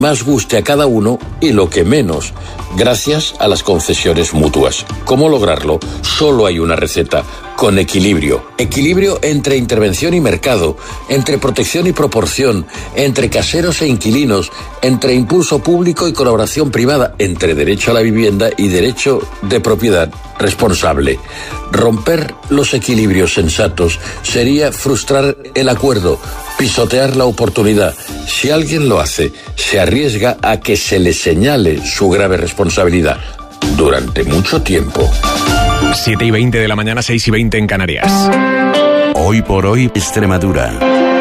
más guste a cada uno y lo que menos, gracias a las concesiones mutuas. ¿Cómo lograrlo? Solo hay una receta: con equilibrio. Equilibrio entre intervención y mercado, entre protección y proporción, entre caseros e inquilinos, entre impulso público y colaboración privada, entre derecho a la vivienda y derecho de propiedad responsable. Romper los equilibrios sensatos sería frustrar el acuerdo, pisotear la oportunidad. Si alguien lo hace, se arriesga a que se le señale su grave responsabilidad durante mucho tiempo. 7:20 de la mañana, 6:20 en Canarias. Hoy por hoy, Extremadura.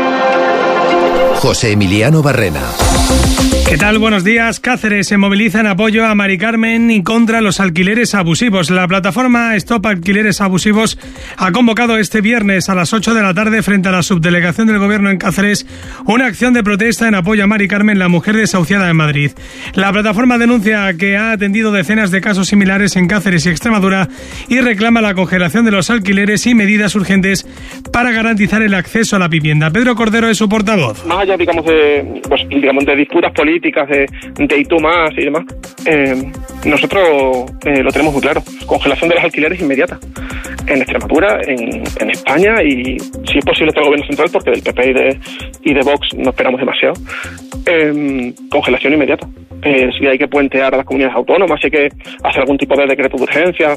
José Emiliano Barrena. ¿Qué tal? Buenos días. Cáceres se moviliza en apoyo a Mari Carmen y contra los alquileres abusivos. La plataforma Stop Alquileres Abusivos ha convocado este viernes a las 8 de la tarde frente a la subdelegación del Gobierno en Cáceres una acción de protesta en apoyo a Mari Carmen, la mujer desahuciada en Madrid. La plataforma denuncia que ha atendido decenas de casos similares en Cáceres y Extremadura y reclama la congelación de los alquileres y medidas urgentes para garantizar el acceso a la vivienda. Pedro Cordero es su portavoz. Más allá, digamos, de disputas políticas, de y tú más y demás, nosotros lo tenemos muy claro: congelación de los alquileres inmediata en Extremadura, en España, y si es posible del gobierno central, porque del PP y de Vox no esperamos demasiado. Congelación inmediata. Si hay que puentear a las comunidades autónomas, si hay que hacer algún tipo de decreto de urgencia,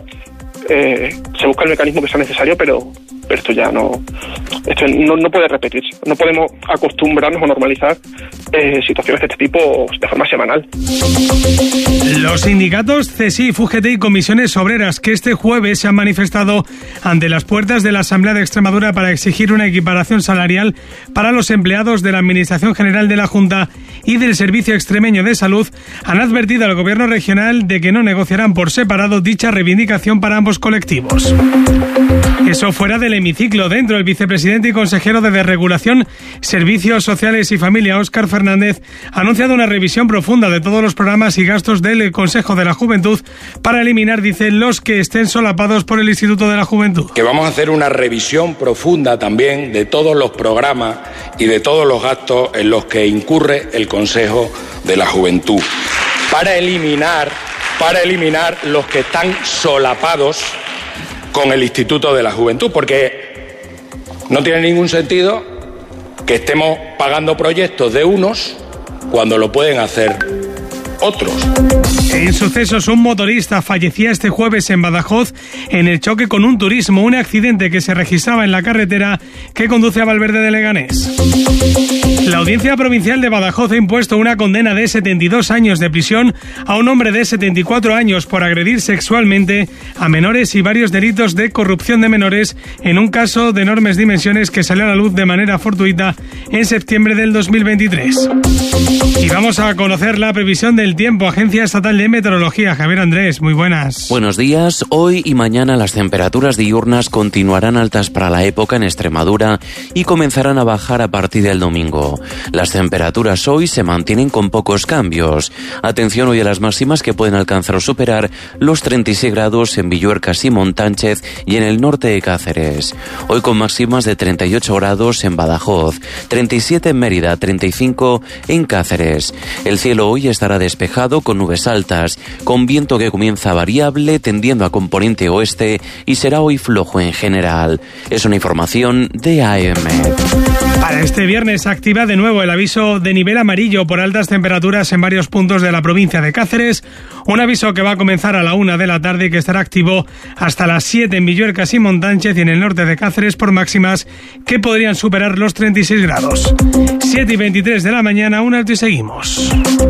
se busca el mecanismo que sea necesario, pero esto ya no puede repetirse. No podemos acostumbrarnos o normalizar situaciones de este tipo de forma semanal. Los sindicatos CESIF, UGT y comisiones obreras que este jueves se han manifestado ante las puertas de la Asamblea de Extremadura para exigir una equiparación salarial para los empleados de la Administración General de la Junta y del Servicio Extremeño de Salud han advertido al Gobierno regional de que no negociarán por separado dicha reivindicación para ambos colectivos. Eso fuera del hemiciclo. Dentro, el vicepresidente y consejero de Desregulación, Servicios Sociales y Familia, Óscar Fernández, ha anunciado una revisión profunda de todos los programas y gastos del Consejo de la Juventud para eliminar, dice, los que estén solapados por el Instituto de la Juventud. Que vamos a hacer una revisión profunda también de todos los programas y de todos los gastos en los que incurre el Consejo de la Juventud para eliminar los que están solapados con el Instituto de la Juventud, porque no tiene ningún sentido que estemos pagando proyectos de unos cuando lo pueden hacer otros. En sucesos, un motorista fallecía este jueves en Badajoz en el choque con un turismo, un accidente que se registraba en la carretera que conduce a Valverde de Leganés. La Audiencia Provincial de Badajoz ha impuesto una condena de 72 años de prisión a un hombre de 74 años por agredir sexualmente a menores y varios delitos de corrupción de menores en un caso de enormes dimensiones que salió a la luz de manera fortuita en septiembre del 2023. Y vamos a conocer la previsión del tiempo. Agencia Estatal de Meteorología. Javier Andrés, muy buenas. Buenos días. Hoy y mañana las temperaturas diurnas continuarán altas para la época en Extremadura y comenzarán a bajar a partir del domingo. Las temperaturas hoy se mantienen con pocos cambios. Atención hoy a las máximas que pueden alcanzar o superar los 36 grados en Villuercas y Montánchez y en el norte de Cáceres. Hoy con máximas de 38 grados en Badajoz, 37 en Mérida, 35 en Cáceres. El cielo hoy estará despejado con nubes altas, con viento que comienza variable tendiendo a componente oeste y será hoy flojo en general. Es una información de AM. Para este viernes activa de nuevo el aviso de nivel amarillo por altas temperaturas en varios puntos de la provincia de Cáceres, un aviso que va a comenzar a la 1 de la tarde y que estará activo hasta las 7 en Villuercas y Montánchez y en el norte de Cáceres por máximas que podrían superar los 36 grados. 7:23 de la mañana, un alto y seguimos.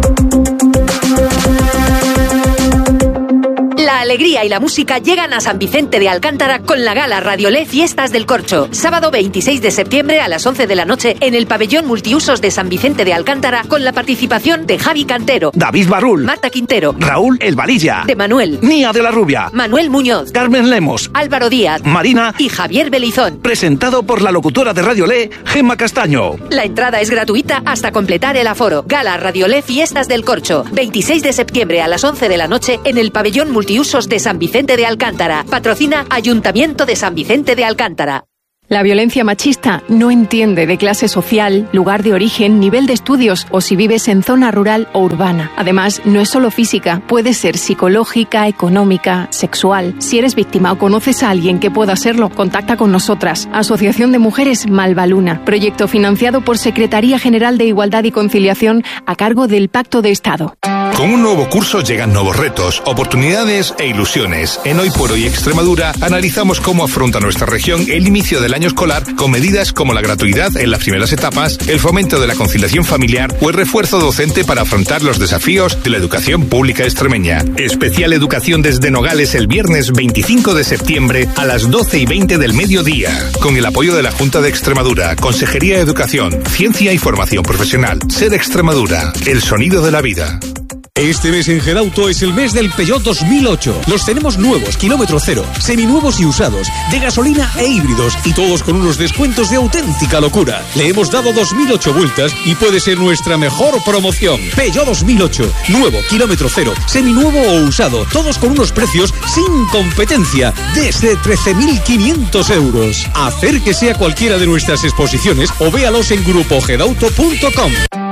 La alegría y la música llegan a San Vicente de Alcántara con la gala Radiolé Fiestas del Corcho. Sábado 26 de septiembre a las 11 de la noche en el pabellón multiusos de San Vicente de Alcántara con la participación de Javi Cantero, David Barrul, Marta Quintero, Raúl El Valilla, de Manuel, Nia de la Rubia, Manuel Muñoz, Carmen Lemos, Álvaro Díaz, Marina y Javier Belizón. Presentado por la locutora de Radiolé, Gemma Castaño. La entrada es gratuita hasta completar el aforo. Gala Radiolé Fiestas del Corcho. 26 de septiembre a las 11 de la noche en el pabellón multiusos de San Vicente de Alcántara. Patrocina Ayuntamiento de San Vicente de Alcántara. La violencia machista no entiende de clase social, lugar de origen, nivel de estudios o si vives en zona rural o urbana. Además, no es solo física, puede ser psicológica, económica, sexual. Si eres víctima o conoces a alguien que pueda serlo, contacta con nosotras. Asociación de Mujeres Malvaluna. Proyecto financiado por Secretaría General de Igualdad y Conciliación a cargo del Pacto de Estado. Con un nuevo curso llegan nuevos retos, oportunidades e ilusiones. En Hoy por Hoy Extremadura analizamos cómo afronta nuestra región el inicio del año escolar con medidas como la gratuidad en las primeras etapas, el fomento de la conciliación familiar o el refuerzo docente para afrontar los desafíos de la educación pública extremeña. Especial Educación desde Nogales el viernes 25 de septiembre a las 12:20 del mediodía. Con el apoyo de la Junta de Extremadura, Consejería de Educación, Ciencia y Formación Profesional. SER Extremadura, el sonido de la vida. Este mes en Gerauto es el mes del Peugeot 2008. Los tenemos nuevos, kilómetro cero, seminuevos y usados, de gasolina e híbridos, y todos con unos descuentos de auténtica locura. Le hemos dado 2008 vueltas y puede ser nuestra mejor promoción. Peugeot 2008, nuevo, kilómetro cero, seminuevo o usado, todos con unos precios sin competencia, desde 13.500 euros. Acérquese a cualquiera de nuestras exposiciones o véalos en grupogerauto.com.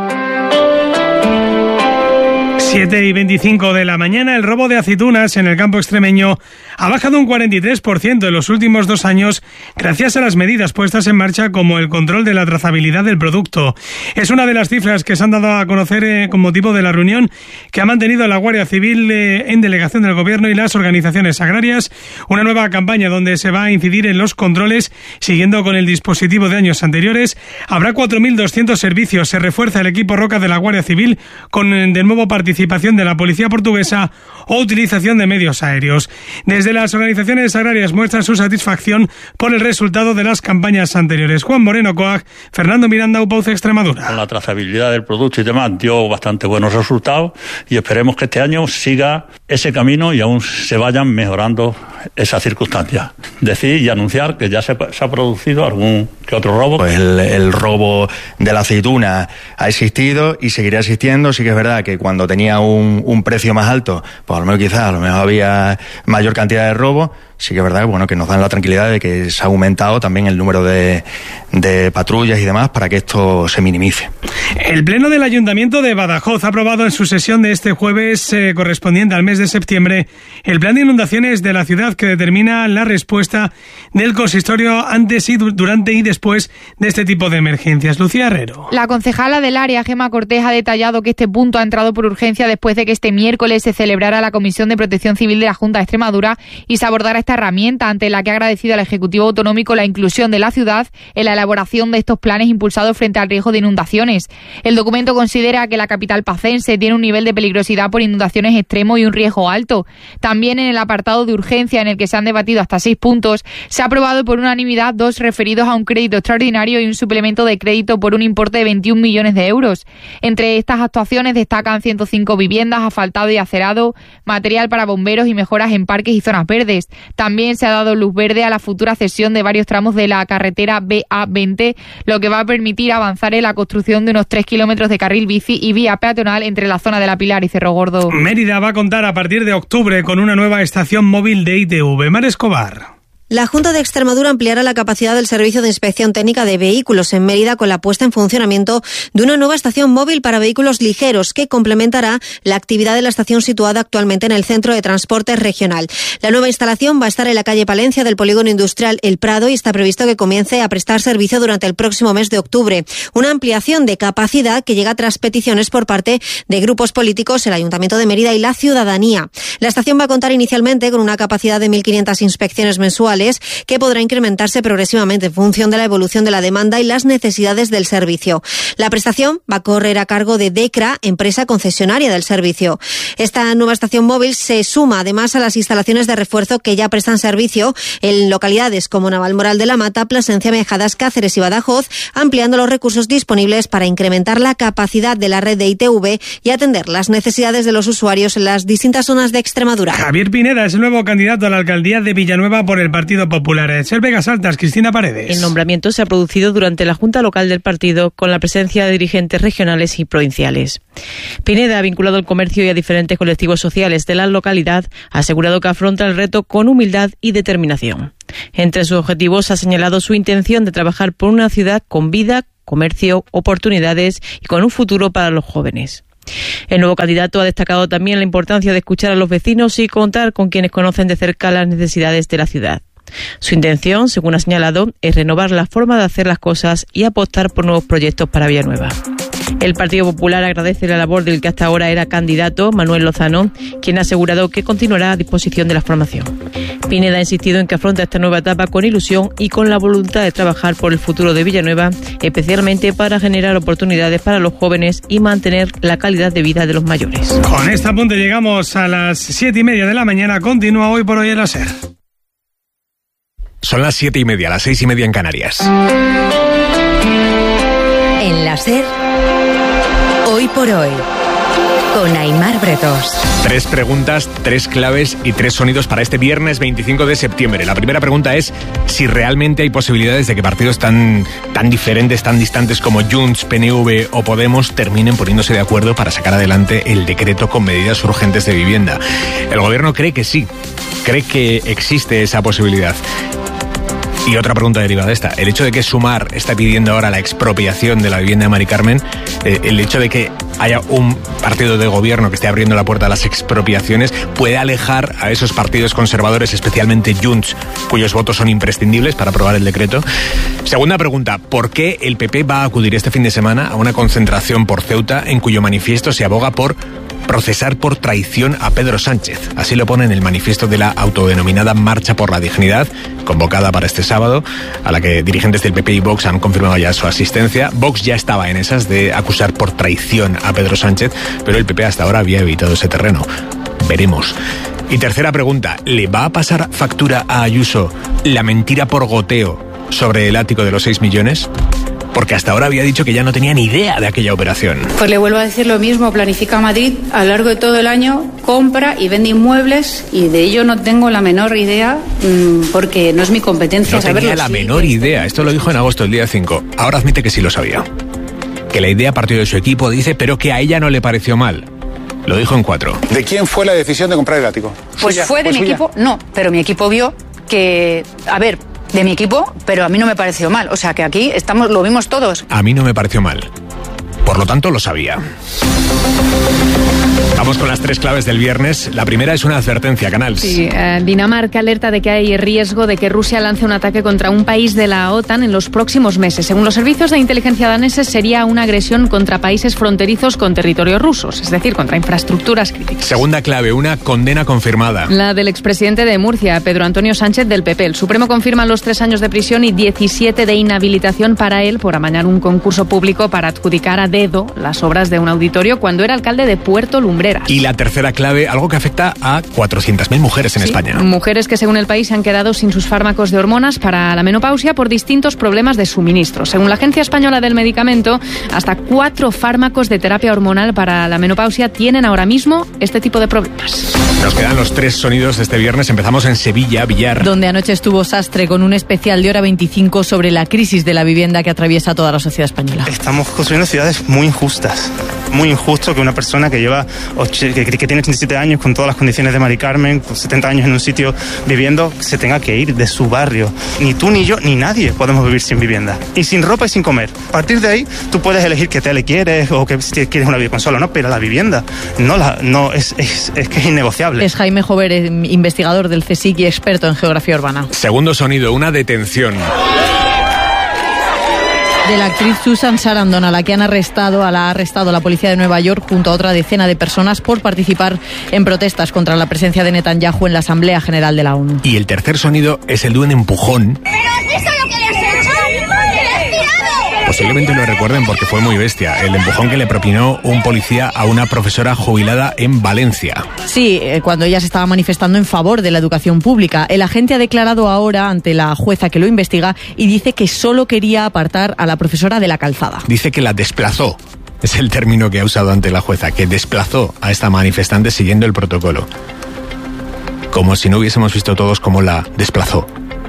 7:25 de la mañana, el robo de aceitunas en el campo extremeño ha bajado un 43% en los últimos 2 años gracias a las medidas puestas en marcha como el control de la trazabilidad del producto. Es una de las cifras que se han dado a conocer con motivo de la reunión que ha mantenido la Guardia Civil en delegación del Gobierno y las organizaciones agrarias, una nueva campaña donde se va a incidir en los controles siguiendo con el dispositivo de años anteriores. Habrá 4.200 servicios, se refuerza el equipo Roca de la Guardia Civil con de nuevo participación de la policía portuguesa o utilización de medios aéreos. Desde las organizaciones agrarias muestran su satisfacción por el resultado de las campañas anteriores. Juan Moreno Coag, Fernando Miranda, UPAUCE Extremadura. Con la trazabilidad del producto y demás dio bastante buenos resultados y esperemos que este año siga ese camino y aún se vayan mejorando esas circunstancias. Decir y anunciar que ya se ha producido algún que otro robo. Pues el robo de la aceituna ha existido y seguirá existiendo. Sí que es verdad que cuando tenía un precio más alto, pues a lo mejor había mayor cantidad de robo. Sí que es verdad que nos dan la tranquilidad de que se ha aumentado también el número de patrullas y demás para que esto se minimice. El Pleno del Ayuntamiento de Badajoz ha aprobado en su sesión de este jueves correspondiente al mes de septiembre el plan de inundaciones de la ciudad que determina la respuesta del consistorio antes y durante y después de este tipo de emergencias. Lucía Herrero. La concejala del área, Gemma Cortés, ha detallado que este punto ha entrado por urgencia después de que este miércoles se celebrara la Comisión de Protección Civil de la Junta de Extremadura y se abordara esta herramienta, ante la que ha agradecido al Ejecutivo Autonómico la inclusión de la ciudad en la elaboración de estos planes impulsados frente al riesgo de inundaciones. El documento considera que la capital pacense tiene un nivel de peligrosidad por inundaciones extremo y un riesgo alto. También en el apartado de urgencia, en el que se han debatido hasta 6 puntos, se ha aprobado por unanimidad 2 referidos a un crédito extraordinario y un suplemento de crédito por un importe de 21 millones de euros. Entre estas actuaciones destacan 105 viviendas, asfaltado y acerado, material para bomberos y mejoras en parques y zonas verdes. También se ha dado luz verde a la futura cesión de varios tramos de la carretera BA20, lo que va a permitir avanzar en la construcción de unos 3 kilómetros de carril bici y vía peatonal entre la zona de La Pilar y Cerro Gordo. Mérida va a contar a partir de octubre con una nueva estación móvil de ITV. Mar Escobar. La Junta de Extremadura ampliará la capacidad del Servicio de Inspección Técnica de Vehículos en Mérida con la puesta en funcionamiento de una nueva estación móvil para vehículos ligeros que complementará la actividad de la estación situada actualmente en el Centro de Transporte Regional. La nueva instalación va a estar en la calle Palencia del Polígono Industrial El Prado y está previsto que comience a prestar servicio durante el próximo mes de octubre. Una ampliación de capacidad que llega tras peticiones por parte de grupos políticos, el Ayuntamiento de Mérida y la ciudadanía. La estación va a contar inicialmente con una capacidad de 1.500 inspecciones mensuales, que podrá incrementarse progresivamente en función de la evolución de la demanda y las necesidades del servicio. La prestación va a correr a cargo de DECRA, empresa concesionaria del servicio. Esta nueva estación móvil se suma además a las instalaciones de refuerzo que ya prestan servicio en localidades como Navalmoral de la Mata, Plasencia, Mejadas, Cáceres y Badajoz, ampliando los recursos disponibles para incrementar la capacidad de la red de ITV y atender las necesidades de los usuarios en las distintas zonas de Extremadura. Javier Pineda es el nuevo candidato a la alcaldía de Villanueva por el Partido Partido Popular. En Ser Vegas Altas, Cristina Paredes. El nombramiento se ha producido durante la Junta Local del partido con la presencia de dirigentes regionales y provinciales. Pineda ha vinculado el comercio y a diferentes colectivos sociales de la localidad, ha asegurado que afronta el reto con humildad y determinación. Entre sus objetivos ha señalado su intención de trabajar por una ciudad con vida, comercio, oportunidades y con un futuro para los jóvenes. El nuevo candidato ha destacado también la importancia de escuchar a los vecinos y contar con quienes conocen de cerca las necesidades de la ciudad. Su intención, según ha señalado, es renovar la forma de hacer las cosas y apostar por nuevos proyectos para Villanueva. El Partido Popular agradece la labor del que hasta ahora era candidato, Manuel Lozano, quien ha asegurado que continuará a disposición de la formación. Pineda ha insistido en que afronta esta nueva etapa con ilusión y con la voluntad de trabajar por el futuro de Villanueva, especialmente para generar oportunidades para los jóvenes y mantener la calidad de vida de los mayores. Con este apunte llegamos a las 7:30 de la mañana. Continúa Hoy por Hoy en la SER. Son las 7:30, las 6:30 en Canarias. En la SER, Hoy por Hoy, con Aimar Bretos. 3 preguntas, 3 claves y 3 sonidos para este viernes 25 de septiembre. La primera pregunta es si realmente hay posibilidades de que partidos tan diferentes, tan distantes como Junts, PNV o Podemos terminen poniéndose de acuerdo para sacar adelante el decreto con medidas urgentes de vivienda. El gobierno cree que sí, cree que existe esa posibilidad. Y otra pregunta derivada de esta, el hecho de que Sumar está pidiendo ahora la expropiación de la vivienda de Mari Carmen, el hecho de que haya un partido de gobierno que esté abriendo la puerta a las expropiaciones, puede alejar a esos partidos conservadores, especialmente Junts, cuyos votos son imprescindibles para aprobar el decreto. Segunda pregunta, ¿por qué el PP va a acudir este fin de semana a una concentración por Ceuta en cuyo manifiesto se aboga por procesar por traición a Pedro Sánchez? Así lo pone en el manifiesto de la autodenominada Marcha por la Dignidad, convocada para este sábado, a la que dirigentes del PP y Vox han confirmado ya su asistencia. Vox ya estaba en esas de acusar por traición a Pedro Sánchez, pero el PP hasta ahora había evitado ese terreno. Veremos. Y tercera pregunta, ¿le va a pasar factura a Ayuso la mentira por goteo sobre el ático de los 6 millones? Porque hasta ahora había dicho que ya no tenía ni idea de aquella operación. Pues le vuelvo a decir lo mismo, planifica Madrid a lo largo de todo el año, compra y vende inmuebles y de ello no tengo la menor idea porque no es mi competencia no saberlo. No tenía la menor idea, esto lo dijo en agosto, el día 5. Ahora admite que sí lo sabía. Que la idea partió de su equipo, dice, pero que a ella no le pareció mal. Lo dijo en 4. ¿De quién fue la decisión de comprar el ático? Pues ¿Suya? Fue de mi equipo, no, pero mi equipo vio que, de mi equipo, pero a mí no me pareció mal. O sea que aquí lo vimos todos. A mí no me pareció mal. Por lo tanto, lo sabía. Vamos con las 3 claves del viernes. La primera es una advertencia, Canals. Sí, Dinamarca alerta de que hay riesgo de que Rusia lance un ataque contra un país de la OTAN en los próximos meses. Según los servicios de inteligencia daneses, sería una agresión contra países fronterizos con territorios rusos, es decir, contra infraestructuras críticas. Segunda clave, una condena confirmada. La del expresidente de Murcia, Pedro Antonio Sánchez, del PP. El Supremo confirma los 3 años de prisión y 17 de inhabilitación para él por amañar un concurso público para adjudicar a dedo las obras de un auditorio cuando era alcalde de Puerto Lumbreras. Y la tercera clave, algo que afecta a 400.000 mujeres en España. Mujeres que según el país se han quedado sin sus fármacos de hormonas para la menopausia por distintos problemas de suministro. Según la Agencia Española del Medicamento, hasta 4 fármacos de terapia hormonal para la menopausia tienen ahora mismo este tipo de problemas. Nos quedan los 3 sonidos de este viernes. Empezamos en Sevilla, Villar. Donde anoche estuvo Sastre con un especial de Hora 25 sobre la crisis de la vivienda que atraviesa toda la sociedad española. Estamos construyendo ciudades muy injustas. Muy injusto que una persona que lleva que tiene 87 años con todas las condiciones de Mari Carmen, con 70 años en un sitio viviendo, se tenga que ir de su barrio. Ni tú, ni yo, ni nadie podemos vivir sin vivienda. Y sin ropa y sin comer. A partir de ahí, tú puedes elegir qué tele quieres o que si quieres una videoconsola, ¿no? Pero la vivienda es que es innegociable. Es Jaime Jover, investigador del CSIC y experto en geografía urbana. Segundo sonido, una detención. De la actriz Susan Sarandon, a la que la ha arrestado la policía de Nueva York junto a otra decena de personas por participar en protestas contra la presencia de Netanyahu en la Asamblea General de la ONU. Y el tercer sonido es el de un empujón. ¿Pero has visto lo que le has hecho? ¡Le has tirado! Posiblemente lo recuerden porque fue muy bestia. El empujón que le propinó un policía a una profesora jubilada en Valencia. Sí, cuando ella se estaba manifestando en favor de la educación pública. El agente ha declarado ahora ante la jueza que lo investiga y dice que solo quería apartar a la profesora de la calzada. Dice que la desplazó. Es el término que ha usado ante la jueza, que desplazó a esta manifestante siguiendo el protocolo. Como si no hubiésemos visto todos cómo la desplazó.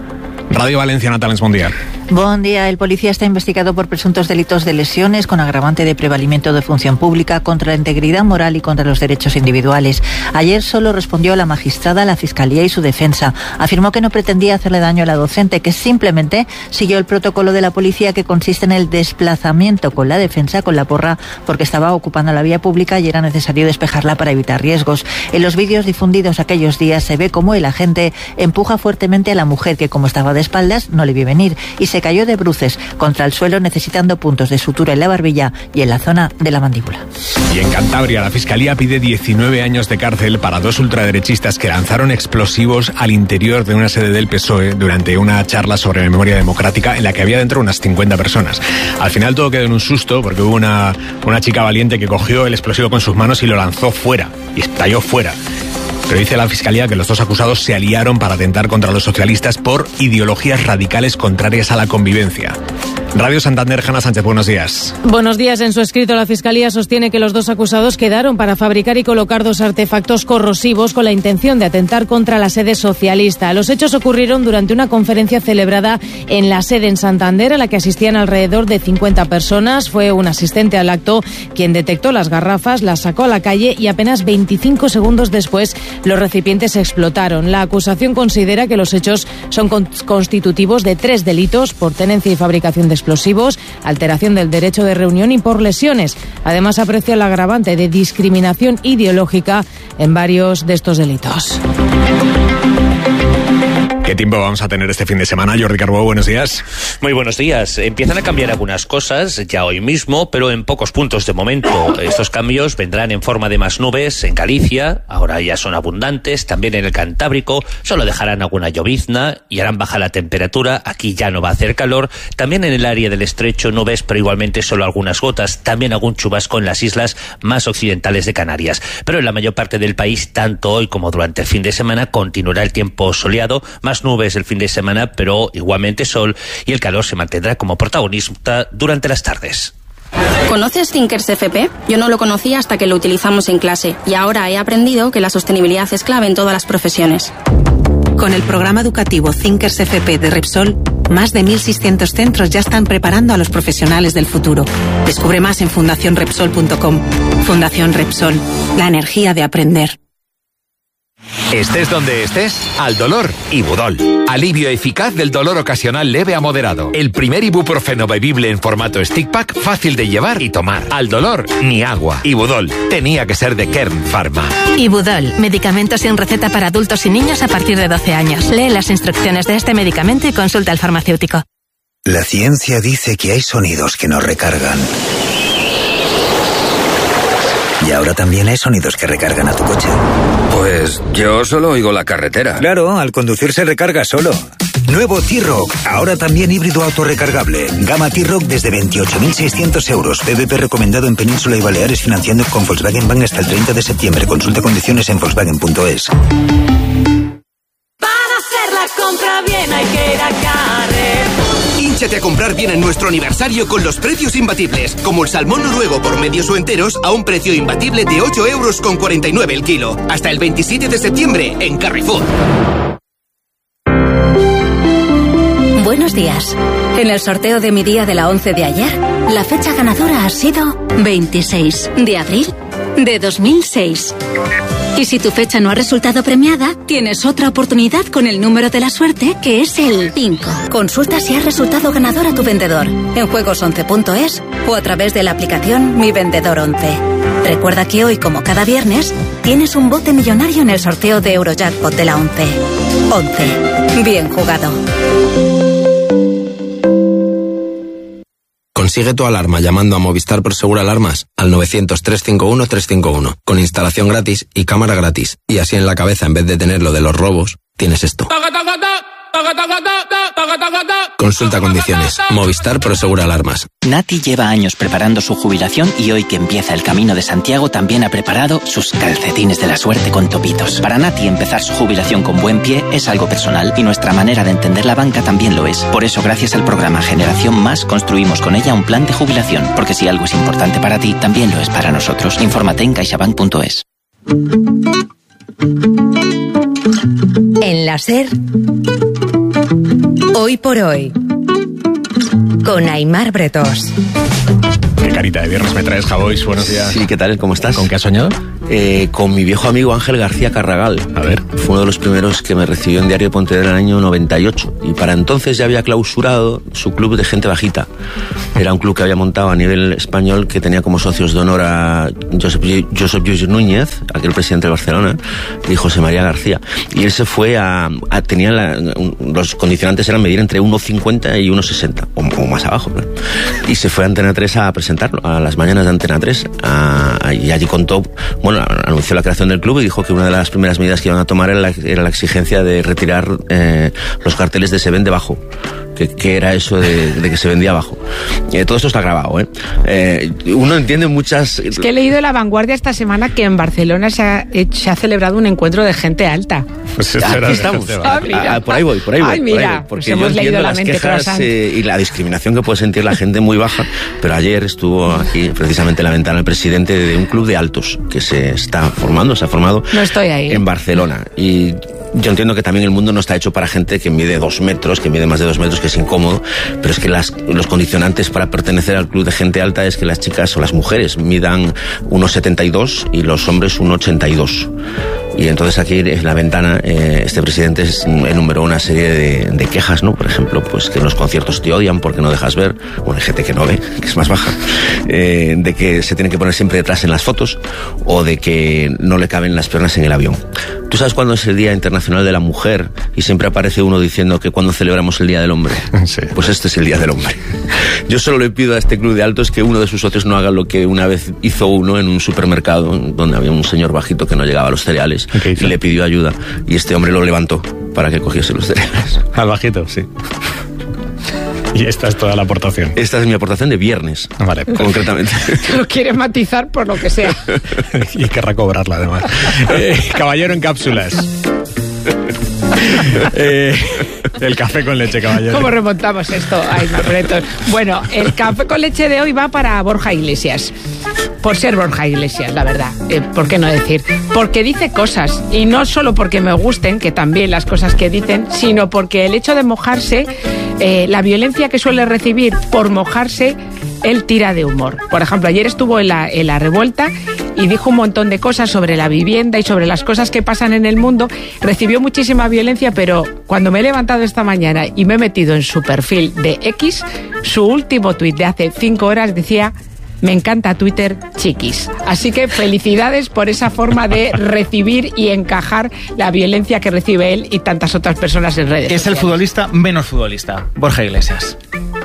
Radio Valencia, Natales, buen día. Buen día. El policía está investigado por presuntos delitos de lesiones con agravante de prevalimiento de función pública contra la integridad moral y contra los derechos individuales. Ayer solo respondió la magistrada, la Fiscalía y su defensa. Afirmó que no pretendía hacerle daño a la docente, que simplemente siguió el protocolo de la policía, que consiste en el desplazamiento con la defensa con la porra porque estaba ocupando la vía pública y era necesario despejarla para evitar riesgos. En los vídeos difundidos aquellos días se ve cómo el agente empuja fuertemente a la mujer, que como estaba de espaldas no le vio venir y se cayó de bruces contra el suelo, necesitando puntos de sutura en la barbilla y en la zona de la mandíbula. Y en Cantabria, la Fiscalía pide 19 años de cárcel para 2 ultraderechistas que lanzaron explosivos al interior de una sede del PSOE durante una charla sobre memoria democrática en la que había dentro unas 50 personas. Al final todo quedó en un susto porque hubo una chica valiente que cogió el explosivo con sus manos y lo lanzó fuera, y estalló fuera. Pero dice la Fiscalía que los 2 acusados se aliaron para atentar contra los socialistas por ideologías radicales contrarias a la convivencia. Radio Santander, Jana Sánchez, buenos días. Buenos días. En su escrito, la Fiscalía sostiene que los 2 acusados quedaron para fabricar y colocar 2 artefactos corrosivos con la intención de atentar contra la sede socialista. Los hechos ocurrieron durante una conferencia celebrada en la sede en Santander, a la que asistían alrededor de 50 personas. Fue un asistente al acto quien detectó las garrafas, las sacó a la calle y apenas 25 segundos después los recipientes explotaron. La acusación considera que los hechos son constitutivos de 3 delitos: por tenencia y fabricación de explosivos, alteración del derecho de reunión y por lesiones. Además, aprecia el agravante de discriminación ideológica en varios de estos delitos. ¿Qué tiempo vamos a tener este fin de semana? Jordi Carbó, buenos días. Muy buenos días. Empiezan a cambiar algunas cosas ya hoy mismo, pero en pocos puntos de momento. Estos cambios vendrán en forma de más nubes en Galicia, ahora ya son abundantes, también en el Cantábrico, solo dejarán alguna llovizna y harán baja la temperatura, aquí ya no va a hacer calor, también en el área del estrecho nubes, pero igualmente solo algunas gotas, también algún chubasco en las islas más occidentales de Canarias. Pero en la mayor parte del país, tanto hoy como durante el fin de semana, continuará el tiempo soleado, más nubes el fin de semana, pero igualmente sol, y el calor se mantendrá como protagonista durante las tardes. ¿Conoces Thinkers FP? Yo no lo conocía hasta que lo utilizamos en clase, y ahora he aprendido que la sostenibilidad es clave en todas las profesiones. Con el programa educativo Thinkers FP de Repsol, más de 1.600 centros ya están preparando a los profesionales del futuro. Descubre más en fundacionrepsol.com. Fundación Repsol, la energía de aprender. Estés donde estés, al dolor, Ibudol. Alivio eficaz del dolor ocasional leve a moderado. El primer ibuprofeno bebible en formato stick pack, fácil de llevar y tomar. Al dolor, ni agua. Ibudol. Tenía que ser de Kern Pharma. Ibudol. Medicamento sin receta para adultos y niños a partir de 12 años. Lee las instrucciones de este medicamento y consulta al farmacéutico. La ciencia dice que hay sonidos que nos recargan. Y ahora también hay sonidos que recargan a tu coche. Pues yo solo oigo la carretera. Claro, al conducir se recarga solo. Nuevo T-Roc, ahora también híbrido autorrecargable. Gama T-Roc desde 28.600 euros. PVP recomendado en Península y Baleares, financiando con Volkswagen Bank hasta el 30 de septiembre. Consulta condiciones en Volkswagen.es. Para hacer la compra bien hay que ir a Carrefour. Hínchate a comprar bien en nuestro aniversario con los precios imbatibles, como el salmón noruego por medios o enteros a un precio imbatible de 8,49 € el kilo. Hasta el 27 de septiembre en Carrefour. Buenos días. En el sorteo de mi día de la 11 de ayer, la fecha ganadora ha sido 26 de abril de 2006. Y si tu fecha no ha resultado premiada, tienes otra oportunidad con el número de la suerte, que es el 5. Consulta si has resultado ganador a tu vendedor en juegos11.es o a través de la aplicación Mi Vendedor 11. Recuerda que hoy, como cada viernes, tienes un bote millonario en el sorteo de Eurojackpot de la 11. 11. Bien jugado. Consigue tu alarma llamando a Movistar Prosegur Alarmas al 900-351-351, con instalación gratis y cámara gratis. Y así en la cabeza, en vez de tener lo de los robos, tienes esto. Consulta condiciones. Movistar Prosegur Alarmas. Nati lleva años preparando su jubilación y hoy que empieza el Camino de Santiago también ha preparado sus calcetines de la suerte con topitos. Para Nati empezar su jubilación con buen pie es algo personal y nuestra manera de entender la banca también lo es. Por eso, gracias al programa Generación Más, construimos con ella un plan de jubilación, porque si algo es importante para ti, también lo es para nosotros. Infórmate en caixabank.es. En la SER, Hoy por hoy, con Aimar Bretós. Qué carita de viernes me traes, Javois. Buenos días. Sí, ¿qué tal? ¿Cómo estás? ¿Con qué has soñado? Con mi viejo amigo Ángel García Carragal. A ver. Fue uno de los primeros que me recibió en Diario de Pontevedra en el año 98. Y para entonces ya había clausurado su club de gente bajita. Era un club que había montado a nivel español que tenía como socios de honor a Josep Lluís Núñez, aquel presidente de Barcelona, y José María García. Y él se fue los condicionantes eran medir entre 1,50 y 1,60, o más abajo, ¿no? Y se fue a Antena 3 a presentarlo, a las mañanas de Antena 3, y allí contó, anunció la creación del club y dijo que una de las primeras medidas que iban a tomar era la exigencia de retirar los carteles de se vende bajo. ¿Qué era eso de que se vendía abajo? Todo esto está grabado, uno entiende muchas... Es que he leído en La Vanguardia esta semana que en Barcelona se ha celebrado un encuentro de gente alta. Pues aquí estamos. Por ahí voy. Ay, mira, porque pues hemos leído las quejas y la discriminación que puede sentir la gente muy baja. Pero ayer estuvo aquí, precisamente en la ventana, el presidente de un club de altos que se ha formado no estoy ahí. En Barcelona. Y yo entiendo que también el mundo no está hecho para gente que mide 2 metros, que mide más de 2 metros, que es incómodo, pero es que los condicionantes para pertenecer al club de gente alta es que las chicas o las mujeres midan 1,72 y los hombres 1,82. Y entonces aquí en la ventana este presidente enumeró una serie de quejas, ¿no? Por ejemplo, pues que en los conciertos te odian porque no dejas ver, bueno, hay gente que no ve, que es más baja, de que se tienen que poner siempre detrás en las fotos, o de que no le caben las piernas en el avión. ¿Tú sabes cuándo es el Día Internacional de la Mujer? Y siempre aparece uno diciendo que cuando celebramos el Día del Hombre. Sí. Pues este es el Día del Hombre. Yo solo le pido a este club de altos que uno de sus socios no haga lo que una vez hizo uno en un supermercado donde había un señor bajito que no llegaba a los cereales y le pidió ayuda y este hombre lo levantó para que cogiese los cereales. ¿Al bajito? Sí. Y esta es toda la aportación. Esta es mi aportación de viernes, vale, concretamente. Lo quiere matizar por lo que sea. Y querrá cobrarla, además. Caballero en cápsulas. El café con leche, caballero. ¿Cómo remontamos esto? Ay, Marretos. Bueno, el café con leche de hoy va para Borja Iglesias. Por ser Borja Iglesias, la verdad. ¿Por qué no decir? Porque dice cosas, y no solo porque me gusten, que también las cosas que dicen, sino porque el hecho de mojarse, la violencia que suele recibir por mojarse, él tira de humor. Por ejemplo, ayer estuvo en la revuelta y dijo un montón de cosas sobre la vivienda y sobre las cosas que pasan en el mundo. Recibió muchísima violencia, pero cuando me he levantado esta mañana y me he metido en su perfil de X, su último tuit de hace 5 horas decía: me encanta Twitter, chiquis. Así que felicidades por esa forma de recibir y encajar la violencia que recibe él y tantas otras personas en redes sociales. Es el futbolista menos futbolista, Borja Iglesias.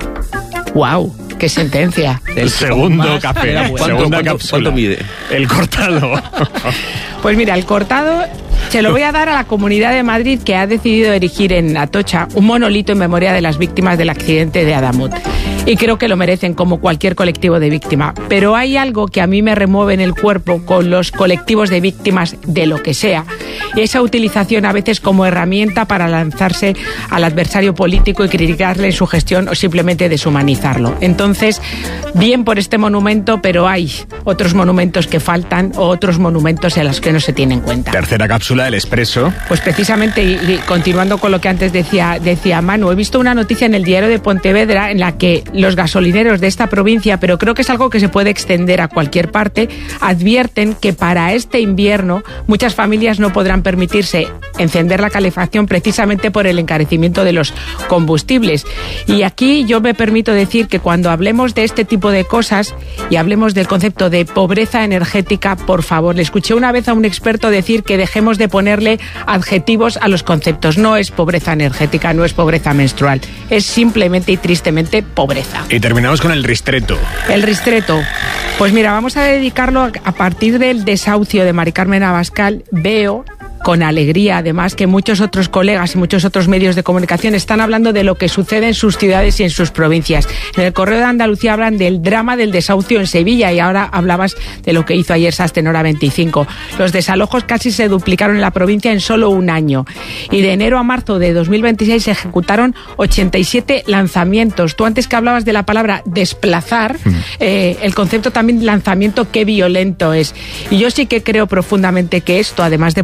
¡Wow! ¡Qué sentencia! El segundo café, segunda cápsula. ¿Cuánto mide? El cortado. Pues mira, el cortado se lo voy a dar a la Comunidad de Madrid, que ha decidido erigir en Atocha un monolito en memoria de las víctimas del accidente de Adamut. Y creo que lo merecen, como cualquier colectivo de víctima. Pero hay algo que a mí me remueve en el cuerpo con los colectivos de víctimas de lo que sea. Y esa utilización a veces como herramienta para lanzarse al adversario político y criticarle su gestión o simplemente deshumanizarlo. Entonces, bien por este monumento, pero hay otros monumentos que faltan o otros monumentos en los que no se tiene en cuenta. Tercera cápsula, el Expreso. Pues precisamente, y continuando con lo que antes decía Manu, he visto una noticia en el Diario de Pontevedra en la que los gasolineros de esta provincia, pero creo que es algo que se puede extender a cualquier parte, advierten que para este invierno muchas familias no podrán permitirse encender la calefacción precisamente por el encarecimiento de los combustibles. Y aquí yo me permito decir que cuando hablemos de este tipo de cosas y hablemos del concepto de pobreza energética, por favor, le escuché una vez a un experto decir que dejemos de ponerle adjetivos a los conceptos. No es pobreza energética, no es pobreza menstrual, es simplemente y tristemente pobreza. Y terminamos con el ristreto. El ristreto. Pues mira, vamos a dedicarlo a partir del desahucio de Mari Carmen Abascal. Veo con alegría, además, que muchos otros colegas y muchos otros medios de comunicación están hablando de lo que sucede en sus ciudades y en sus provincias. En el Correo de Andalucía hablan del drama del desahucio en Sevilla y ahora hablabas de lo que hizo ayer Sastenora 25. Los desalojos casi se duplicaron en la provincia en solo un año. Y de enero a marzo de 2026 se ejecutaron 87 lanzamientos. Tú antes que hablabas de la palabra desplazar, el concepto también de lanzamiento, qué violento es. Y yo sí que creo profundamente que esto, además de poder ser